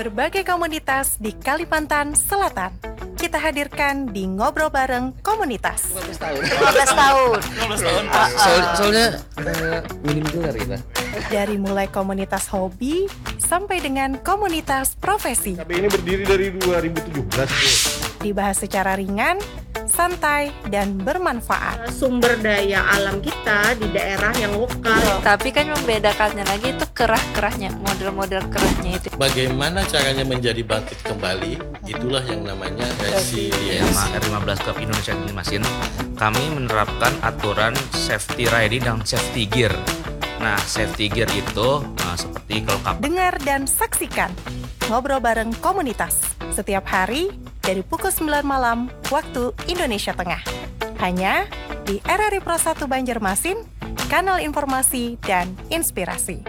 berbagai komunitas di Kalimantan Selatan. Kita hadirkan di Ngobrol Bareng Komunitas. 15 tahun. 15 tahun. 15 tahun. Soalnya minim gelar kita. Dari mulai komunitas hobi sampai dengan komunitas profesi. KB ini berdiri dari 2017. Dibahas secara ringan, santai, dan bermanfaat. Sumber daya alam kita di daerah yang lokal. Tapi kan membedakannya lagi itu kerah-kerahnya, model-model kerahnya itu. Bagaimana caranya menjadi bangkit kembali, itulah yang namanya resiliensi. R15 Club Indonesia Kalimantan, kami menerapkan aturan safety riding dan safety gear. Nah, safety gear itu seperti kalau kapal. Dengar dan saksikan Ngobrol Bareng Komunitas setiap hari dari pukul 9 malam waktu Indonesia Tengah. Hanya di RRI Pro 1 Banjarmasin, kanal informasi dan inspirasi.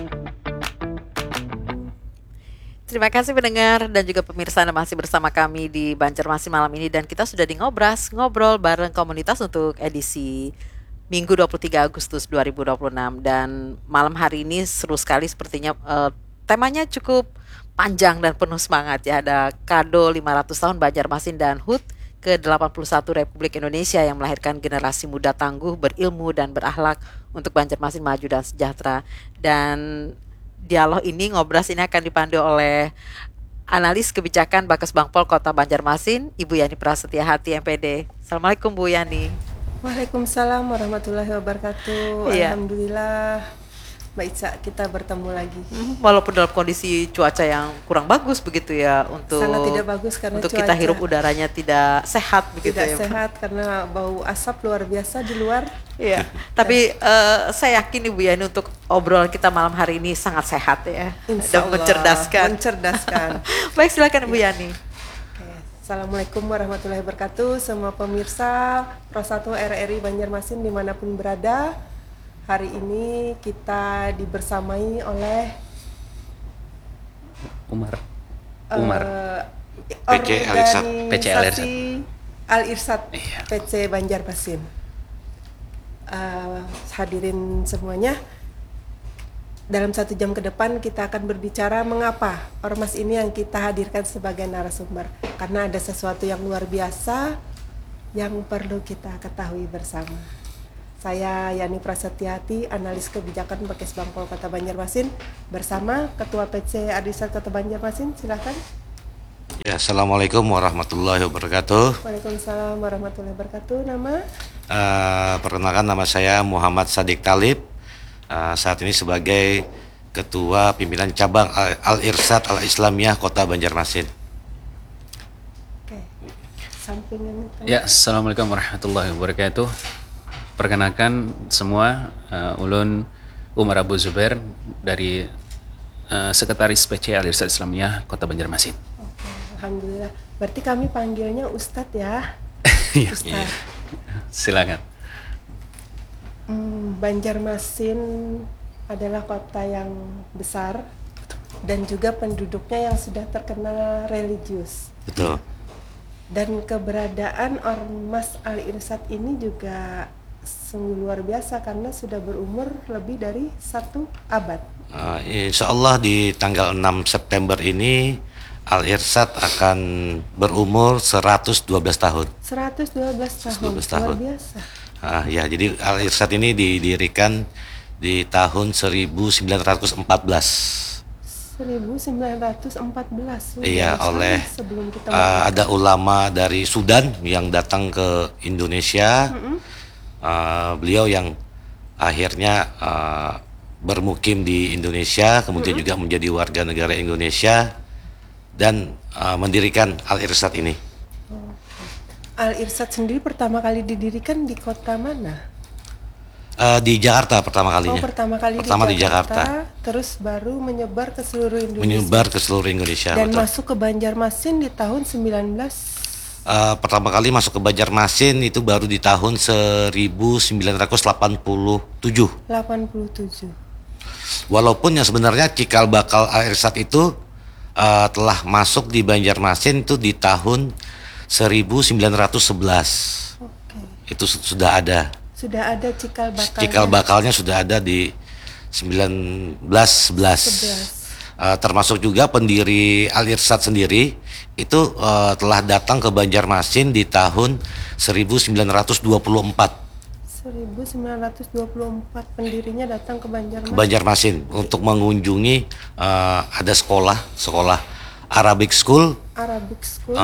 Terima kasih pendengar dan juga pemirsa Anda masih bersama kami di Banjarmasin malam ini, dan kita sudah di Ngobrol Bareng Komunitas untuk edisi Minggu 23 Agustus 2026, dan malam hari ini seru sekali sepertinya. Temanya cukup panjang dan penuh semangat ya. Ada kado 500 tahun Banjarmasin dan HUT ke-81 Republik Indonesia yang melahirkan generasi muda tangguh, berilmu dan berakhlak untuk Banjarmasin maju dan sejahtera. Dan dialog ini, ngobras ini akan dipandu oleh analis kebijakan Bakas Bangpol Kota Banjarmasin, Ibu Yani Prasetyahati MPD. Assalamualaikum Bu Yani. Waalaikumsalam warahmatullahi wabarakatuh. Iya. Alhamdulillah, Mbak Ica, kita bertemu lagi. Walaupun dalam kondisi cuaca yang kurang bagus begitu ya, untuk Sangat tidak bagus karena untuk cuaca kita hirup udaranya tidak sehat begitu tidak ya. sehat karena bau asap luar biasa di luar. Iya. Tapi saya yakin Ibu Yani untuk obrolan kita malam hari ini sangat sehat ya. Insya Dan Allah, mencerdaskan. Baik, silakan Ibu Yani. Assalamualaikum warahmatullahi wabarakatuh. Semua pemirsa Pro 1 RRI Banjarmasin dimanapun berada. Hari ini kita dibersamai oleh Umar. PC Al-Irsad. PC Al-Irsad. Al-Irsad Iya. PC Banjarmasin. Hadirin semuanya, dalam 1 jam ke depan kita akan berbicara mengapa ormas ini yang kita hadirkan sebagai narasumber, karena ada sesuatu yang luar biasa yang perlu kita ketahui bersama. Saya Yani Prasetyahati, analis kebijakan Bakas Bangpol Kota Banjarmasin, bersama Ketua PC Al-Irsad Kota Banjarmasin. Silakan. Ya, Assalamualaikum warahmatullahi wabarakatuh. Waalaikumsalam warahmatullahi wabarakatuh. Nama? Perkenalkan, nama saya Muhammad Sadik Talib. Saat ini sebagai Ketua Pimpinan Cabang Al-Irsad Al-Islamiyah Kota Banjarmasin. Oke. Sampingan. Ya, Assalamualaikum warahmatullahi wabarakatuh. Perkenalkan semua, Ulun Umar Abu Zubair dari Sekretaris PC Al-Irsad Islamiyah Kota Banjarmasin. Oke, alhamdulillah. Berarti kami panggilnya Ustadz ya? Iya. Ustadz. Silakan. Banjarmasin adalah kota yang besar dan juga penduduknya yang sudah terkenal religius. Betul. Dan keberadaan Ormas Al-Irsad ini juga sungguh luar biasa karena sudah berumur lebih dari 1 abad. Insya Allah di tanggal 6 September ini Al-Irsad akan berumur 112 tahun. 112 tahun, 112 tahun. luar biasa. Ya, jadi Al-Irsad ini didirikan di tahun 1914. 1914. Iya, oleh sebelum kita ada ulama dari Sudan yang datang ke Indonesia. Beliau yang akhirnya bermukim di Indonesia, kemudian juga menjadi warga negara Indonesia dan mendirikan Al-Irsad ini. Al-Irsad sendiri pertama kali didirikan di kota mana? Di Jakarta pertama kalinya. Pertama kali di Jakarta. Terus baru menyebar ke seluruh Indonesia. Menyebar ke seluruh Indonesia. Dan betul. masuk ke Banjarmasin di tahun 19. Pertama kali masuk ke Banjarmasin itu baru di tahun 1987. 87. Walaupun yang sebenarnya cikal bakal Al-Irsad itu telah masuk di Banjarmasin itu di tahun 1911. Oke. Itu sudah ada. Sudah ada cikal bakalnya. Cikal bakalnya sudah ada di 1911. termasuk juga pendiri Al Irsyad sendiri itu telah datang ke Banjarmasin di tahun 1924. 1924 pendirinya datang ke Banjarmasin. Banjarmasin untuk mengunjungi ada sekolah Arabic School. Arabic School.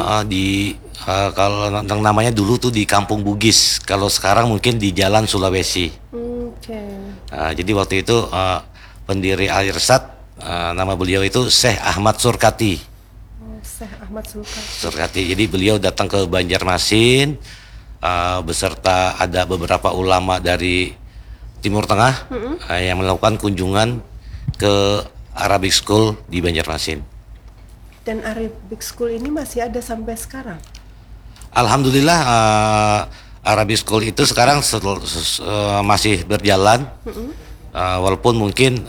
Kalau namanya dulu tuh di Kampung Bugis. Kalau sekarang mungkin di Jalan Sulawesi. Oke. Jadi waktu itu pendiri Al Irsyad nama beliau itu Syekh Ahmad Surkati. Syekh Ahmad Surkati. Surkati. Jadi beliau datang ke Banjarmasin beserta ada beberapa ulama dari Timur Tengah yang melakukan kunjungan ke Arabic School di Banjarmasin. Dan Arabic School ini masih ada sampai sekarang? Alhamdulillah Arabic School itu sekarang masih berjalan, walaupun mungkin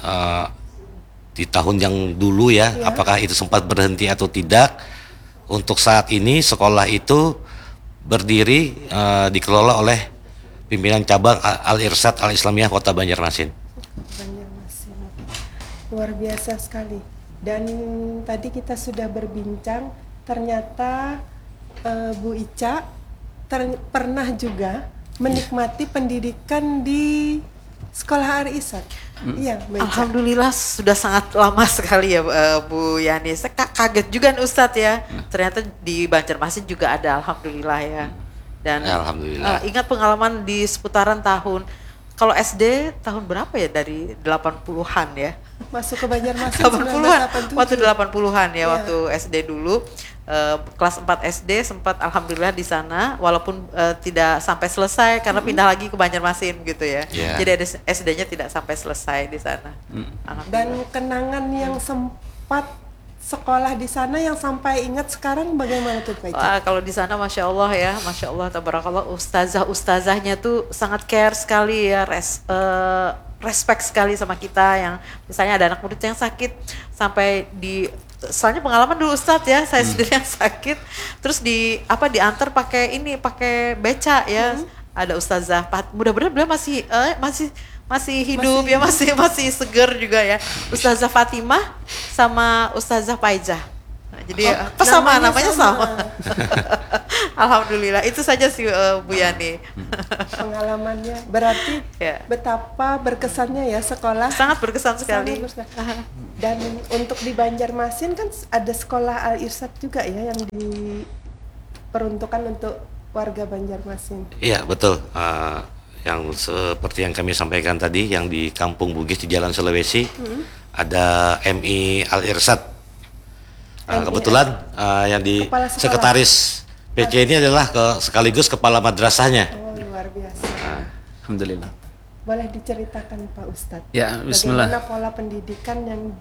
di tahun yang dulu ya, apakah itu sempat berhenti atau tidak. Untuk saat ini sekolah itu berdiri dikelola oleh pimpinan cabang Al Irsyad Al Islamiyah Kota Banjarmasin. Banjarmasin, luar biasa sekali. Dan tadi kita sudah berbincang, ternyata Bu Ica pernah juga menikmati pendidikan di sekolah Al Irsyad. Iya, Mbak Ica. Alhamdulillah sudah sangat lama sekali ya Bu Yani. Saya kaget juga nih Ustadz ya. Ternyata di Banjarmasin juga ada, alhamdulillah ya. Dan Alhamdulillah. Ingat pengalaman di seputaran tahun, kalau SD tahun berapa ya, dari 80-an ya? Masuk ke Banjarmasin 80-an, 1987. waktu 80-an ya, Iya. waktu SD dulu. Kelas 4 SD sempat alhamdulillah di sana, walaupun tidak sampai selesai karena pindah lagi ke Banjarmasin gitu ya. Yeah. Jadi ada SD-nya tidak sampai selesai di sana. Alhamdulillah. Dan kenangan yang sempat sekolah di sana yang sampai ingat sekarang bagaimana tuh Pak Ica? Wah, kalau di sana masya Allah ya, masya Allah, tabarakallah, ustazahnya tuh sangat care sekali ya, respect sekali sama kita. Yang misalnya ada anak murid yang sakit sampai soalnya pengalaman dulu Ustadz ya, saya sendiri yang sakit, terus diantar pakai beca ya. Ada ustazah, mudah-mudahan beliau masih hidup ya, masih seger juga ya. Ustazah Fatimah sama Ustazah Paijah. Nah, jadi namanya sama. Alhamdulillah, itu saja sih Bu Yani. Pengalamannya berarti Ya. betapa berkesannya ya sekolah. Sangat berkesan sekali. Sangat berkesan. Dan untuk di Banjarmasin kan ada sekolah Al Irsyad juga ya yang diperuntukkan untuk warga Banjarmasin. Iya betul. Yang seperti yang kami sampaikan tadi, yang di Kampung Bugis di Jalan Sulawesi, ada MI Al Irsyad. Kebetulan yang di Kepala sekolah. sekretaris PC ini adalah sekaligus kepala madrasahnya. Oh, luar biasa. Alhamdulillah. Boleh diceritakan Pak Ustadz? Ya, bismillah. Bagaimana pola pendidikan yang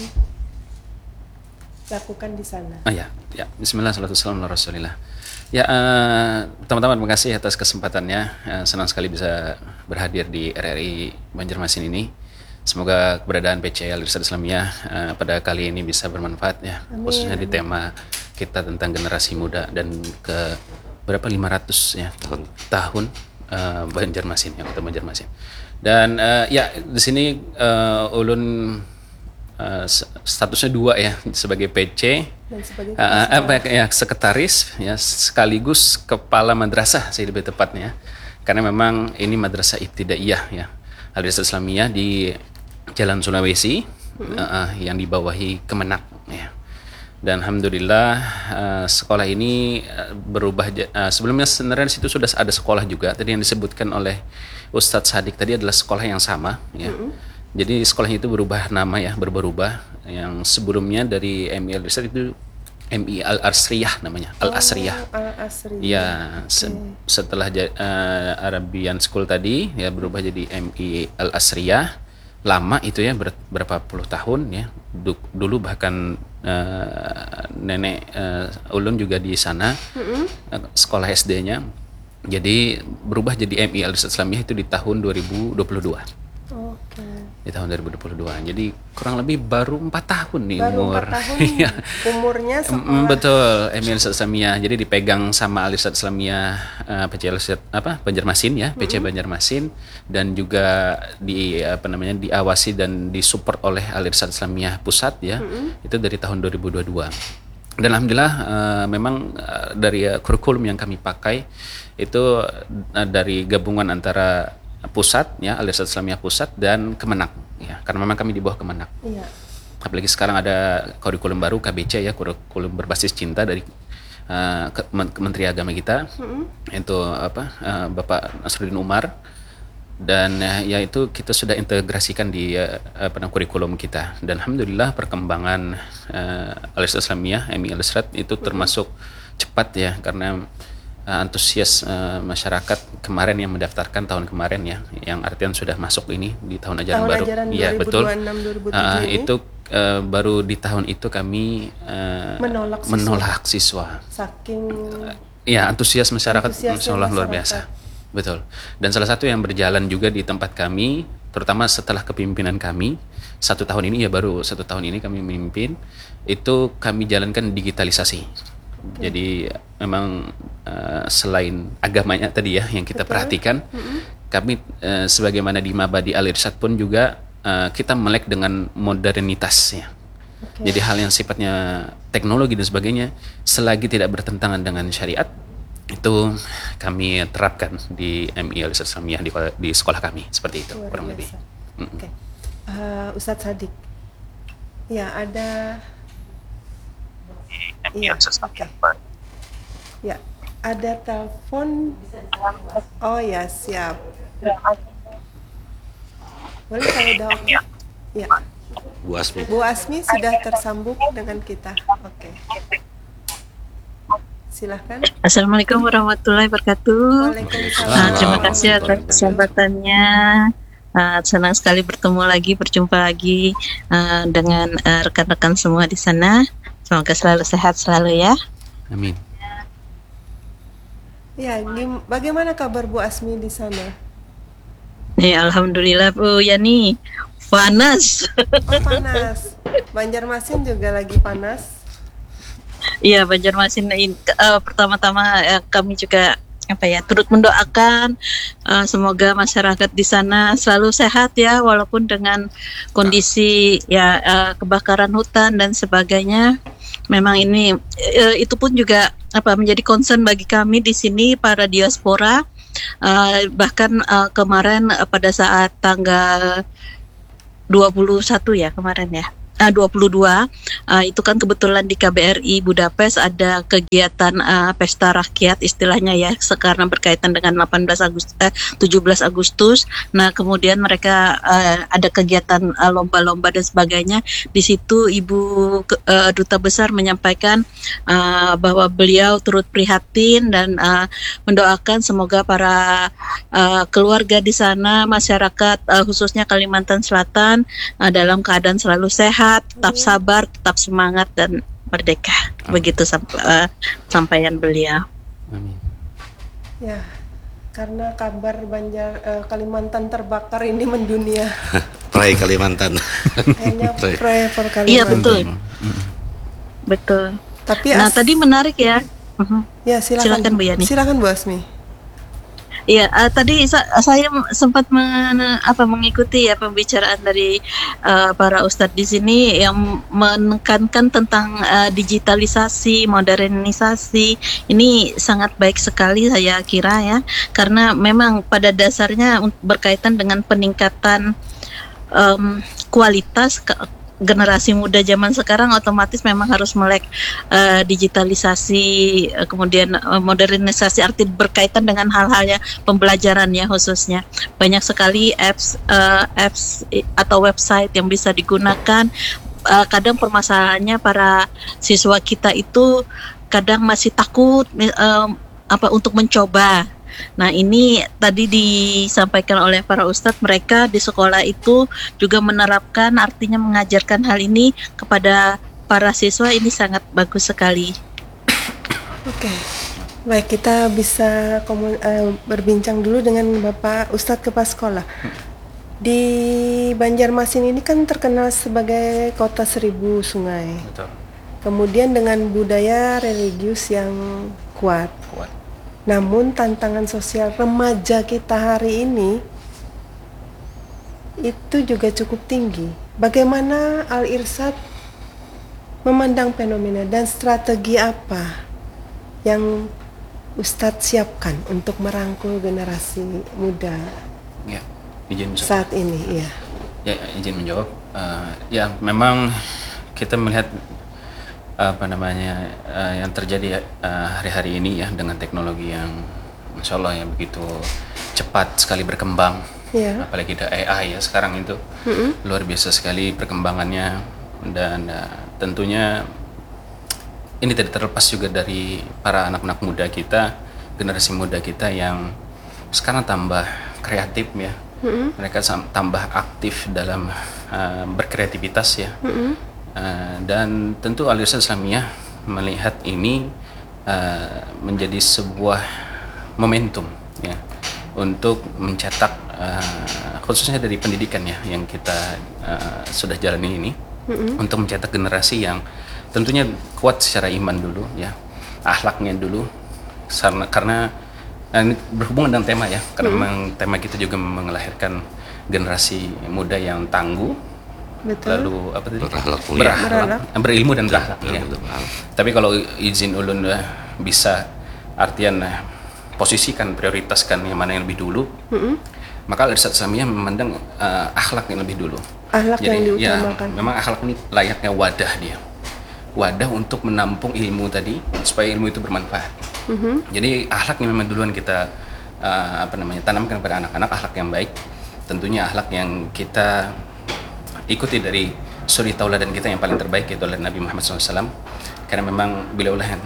dilakukan di sana? Ya, bismillah, salatu wassalamu ala rasulillah. Ya, teman-teman, terima kasih atas kesempatannya. Senang sekali bisa berhadir di RRI Banjarmasin ini. Semoga keberadaan PC Al Irsyad Islamiyah pada kali ini bisa bermanfaat ya. Amin. Khususnya di tema kita tentang generasi muda dan ke berapa 500 ya tahun Banjarmasin ya, Kota Banjarmasin. Dan ya di sini Ulun statusnya 2 ya, sebagai PC Dan sebagai sekretaris ya, sekaligus kepala madrasah sih lebih tepatnya, karena memang ini madrasah ibtidaiyah ya, Al Irsyad Islamiyah di Jalan Sulawesi yang dibawahi Kemenak ya. Dan alhamdulillah sekolah ini berubah. Sebelumnya sebenarnya di situ sudah ada sekolah juga. Tadi yang disebutkan oleh Ustadz Sadik tadi adalah sekolah yang sama ya. Jadi sekolahnya itu berubah nama ya, berubah. Yang sebelumnya dari MI Al Irsyad itu MI Al Asriyah namanya, Al Asriyah. Al Asriyah. Ya, setelah Arabian School tadi ya berubah jadi MI Al Asriyah. Lama itu ya, berapa puluh tahun ya. Dulu bahkan nenek Ulun juga di sana, sekolah SD-nya. Jadi berubah jadi MI Al Irsyad Islamiyah itu di tahun 2022. Oke. di tahun 2022. Jadi kurang lebih baru 4 tahun nih Baru umur. 4 tahun Iya. umurnya sekolah. Betul, MI Al Islamiyah. Jadi dipegang sama Al Islamiyah PC Banjarmasin ya, PC Banjarmasin, dan juga diawasi dan disupport oleh Al Islamiyah Pusat ya. Itu dari tahun 2022. Dan alhamdulillah memang dari kurikulum yang kami pakai itu dari gabungan antara pusat ya, Al Islamiyah Pusat dan Kemenak ya, karena memang kami di bawah Kemenak. Iya. Apalagi sekarang ada kurikulum baru KBC ya, kurikulum berbasis cinta dari Kementerian Agama kita, itu Bapak Nasruddin Umar, dan ya itu kita sudah integrasikan di kurikulum kita, dan alhamdulillah perkembangan Al Islamiyah MI Al Israt itu termasuk cepat ya, karena antusias masyarakat kemarin yang mendaftarkan tahun kemarin ya, yang artian sudah masuk ini di tahun ajaran baru. Iya betul. 2026-2027 itu baru di tahun itu kami menolak siswa. Saking ya antusias masyarakat antusiasnya luar biasa. Betul. Dan salah satu yang berjalan juga di tempat kami, terutama setelah kepemimpinan kami 1 tahun ini ya, baru 1 tahun ini kami memimpin, itu kami jalankan digitalisasi. Jadi memang selain agamanya tadi ya yang kita perhatikan, kami sebagaimana di Mabadi Al Irsyad pun juga kita melek dengan modernitasnya. Jadi hal yang sifatnya teknologi dan sebagainya, selagi tidak bertentangan dengan syariat, itu kami terapkan di MI Al Islamiyah di sekolah kami, seperti itu luar kurang biasa. lebih. Oke. Ustadz Sadik. Ya, ada iya, oke. Ya, ada telepon. Oh ya, siap. Boleh kalau udah oke? Ya. Bu Asmi. Bu Asmi sudah tersambung dengan kita. Oke. Silahkan. Assalamualaikum warahmatullahi wabarakatuh. Waalaikumsalam. Terima kasih atas kesempatannya. Senang sekali bertemu lagi, berjumpa lagi dengan rekan-rekan semua di sana. Semoga selalu sehat selalu ya. Amin. Ya, bagaimana kabar Bu Asmi di sana? Ya, alhamdulillah Bu Yani, panas. Oh, panas. Banjarmasin juga lagi panas. Iya, Banjarmasin pertama-tama kami juga turut mendoakan semoga masyarakat di sana selalu sehat ya, walaupun dengan kondisi kebakaran hutan dan sebagainya. Memang ini itu pun juga menjadi concern bagi kami di sini para diaspora. Bahkan kemarin pada saat tanggal 21 ya kemarin ya. 22 itu kan kebetulan di KBRI Budapest ada kegiatan pesta rakyat istilahnya ya, sekarang berkaitan dengan 17 Agustus. Nah, kemudian mereka ada kegiatan lomba-lomba dan sebagainya. Di situ Ibu Duta Besar menyampaikan bahwa beliau turut prihatin dan mendoakan semoga para keluarga di sana, masyarakat khususnya Kalimantan Selatan dalam keadaan selalu sehat, tetap sabar, tetap semangat dan merdeka. Begitu sampaian beliau. Amin. Ya, karena kabar Kalimantan terbakar ini mendunia. Prai Kalimantan. Kayaknya pray for Kalimantan. Iya betul, betul. Tapi tadi menarik ya. Ya, silakan Bu Yani. Silakan Bu Asmi. Iya, tadi saya sempat mengikuti ya pembicaraan dari para ustadz di sini yang menekankan tentang digitalisasi, modernisasi. Ini sangat baik sekali saya kira ya, karena memang pada dasarnya berkaitan dengan peningkatan kualitas generasi muda zaman sekarang otomatis memang harus melek digitalisasi, kemudian modernisasi arti berkaitan dengan hal-hal pembelajaran ya, khususnya banyak sekali apps atau website yang bisa digunakan. Kadang permasalahannya para siswa kita itu kadang masih takut untuk mencoba. Nah, ini tadi disampaikan oleh para ustadz, mereka di sekolah itu juga menerapkan, artinya mengajarkan hal ini kepada para siswa. Ini sangat bagus sekali. Oke. Baik, kita bisa berbincang dulu dengan Bapak Ustadz Kepala Sekolah. Di Banjarmasin ini kan terkenal sebagai kota 1000 sungai. Betul. Kemudian dengan budaya religius yang kuat. Namun tantangan sosial remaja kita hari ini itu juga cukup tinggi. Bagaimana Al-Irsyad memandang fenomena dan strategi apa yang Ustadz siapkan untuk merangkul generasi muda Ya, izin menjawab. saat ini? Iya. Ya, izin menjawab. Ya, memang kita melihat yang terjadi hari-hari ini ya dengan teknologi yang Masya Allah yang begitu cepat sekali berkembang. Iya. Apalagi ada AI ya sekarang itu luar biasa sekali perkembangannya, dan tentunya ini tidak terlepas juga dari para anak-anak muda kita, generasi muda kita yang sekarang tambah kreatif ya. Mereka tambah aktif dalam berkreativitas ya. Dan tentu Al-Irsyad Islamiyah melihat ini menjadi sebuah momentum ya untuk mencetak khususnya dari pendidikan ya yang kita sudah jalani ini, untuk mencetak generasi yang tentunya kuat secara iman dulu ya, akhlaknya dulu, karena ini berhubungan dengan tema ya, karena memang tema kita juga melahirkan generasi muda yang tangguh. Betul. Lalu apa tadi? Berakhlak mulia. Berilmu dan berakhlak ya. Betul. Tapi kalau izin ulun bisa artian posisikan, prioritaskan yang mana yang lebih dulu, maka Al-Irsyad Islamiyah memandang akhlak yang lebih dulu. Akhlak yang Jadi diutamakan. ya memang akhlak ini layaknya wadah dia, wadah untuk menampung ilmu tadi supaya ilmu itu bermanfaat. Jadi akhlak yang memang duluan kita tanamkan pada anak-anak, akhlak yang baik, tentunya akhlak yang kita ikuti dari suri tauladan kita yang paling terbaik, yaitu oleh Nabi Muhammad SAW, karena memang beliau lah yang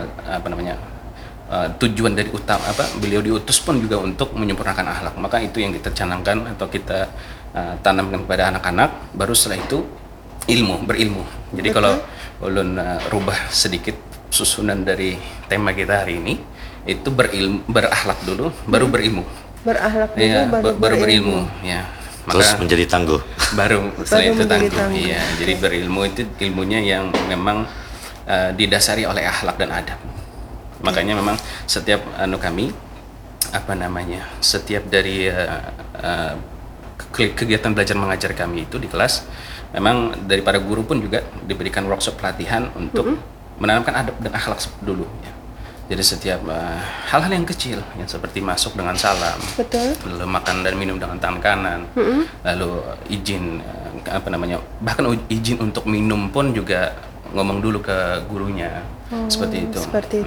tujuan dari beliau diutus pun juga untuk menyempurnakan akhlak. Maka itu yang kita canangkan atau kita tanamkan kepada anak-anak. Baru setelah itu berilmu. Jadi kalau ulun rubah sedikit susunan dari tema kita hari ini, itu berakhlak dulu, baru berilmu. Berakhlak dulu, Ya, baru berilmu. Ya. Terus menjadi tangguh. Baru setelah itu menjadi tangguh. tangguh. Iya, jadi berilmu itu ilmunya yang memang didasari oleh akhlak dan adab. Makanya memang setiap kami setiap dari kegiatan belajar mengajar kami itu di kelas, memang dari para guru pun juga diberikan workshop pelatihan untuk menanamkan adab dan akhlak dulu ya. Jadi setiap hal-hal yang kecil yang seperti masuk dengan salam, Betul. lalu makan dan minum dengan tangan kanan, lalu izin bahkan izin untuk minum pun juga ngomong dulu ke gurunya, seperti itu. Seperti